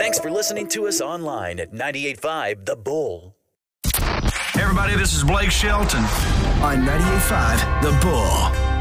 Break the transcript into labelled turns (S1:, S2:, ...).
S1: Thanks for listening to us online at 98.5 The Bull.
S2: Hey everybody, this is Blake Shelton.
S3: On 98.5 The Bull.